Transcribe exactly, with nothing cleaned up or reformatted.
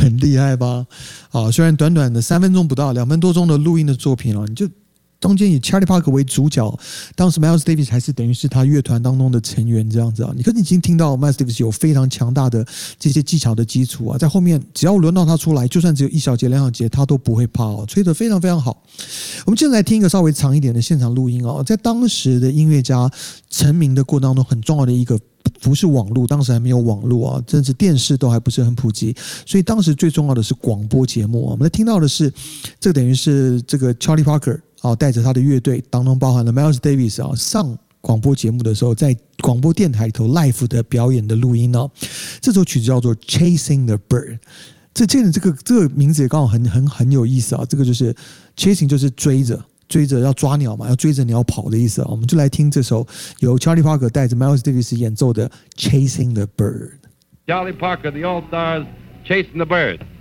很厉害吧？啊，虽然短短的三分钟不到，两分多钟的录音的作品哦，你就中间以 Charlie Parker 为主角，当时 Miles Davis 还是等于是他乐团当中的成员这样子啊。你可能已经听到 Miles Davis 有非常强大的这些技巧的基础啊，在后面只要轮到他出来，就算只有一小节两小节，他都不会怕哦，吹得非常非常好。我们现在来听一个稍微长一点的现场录音哦，在当时的音乐家成名的过程当中，很重要的一个。不是网络，当时还没有网络啊，甚至电视都还不是很普及，所以当时最重要的是广播节目。我们来听到的是，这等于是这个 Charlie Parker 啊，带着他的乐队当中包含了 Miles Davis 啊，上广播节目的时候，在广播电台里头 live 的表演的录音呢。这首曲子叫做 Chasing the Bird。这这这个这个名字也刚好很很很有意思啊，这个就是 chasing 就是追着。追着要抓鸟嘛，要追着鸟跑的意思啊！我们就来听这首由 Charlie Parker 带着 Miles Davis 演奏的《Chasing the Bird》。 Charlie Parker, the All-Stars, Chasing the Bird.